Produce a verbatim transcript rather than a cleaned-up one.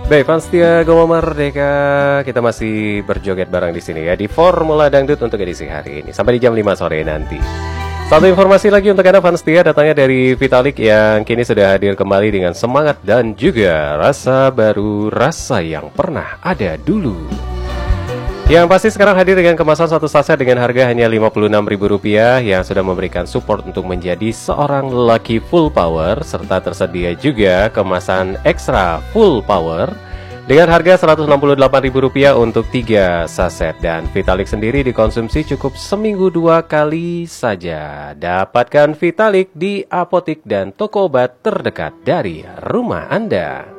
Baik, fans setia Goma Merdeka, kita masih berjoget bareng di sini ya di Formula Dangdut untuk edisi hari ini sampai di jam lima sore nanti. Satu informasi lagi untuk Anda fans setia datangnya dari Vitalik yang kini sudah hadir kembali dengan semangat dan juga rasa baru, rasa yang pernah ada dulu. Yang pasti sekarang hadir dengan kemasan satu saset dengan harga hanya lima puluh enam ribu rupiah yang sudah memberikan support untuk menjadi seorang lelaki full power, serta tersedia juga kemasan ekstra full power dengan harga seratus enam puluh delapan ribu rupiah untuk tiga saset. Dan Vitalik sendiri dikonsumsi cukup seminggu dua kali saja. Dapatkan Vitalik di apotik dan toko obat terdekat dari rumah Anda.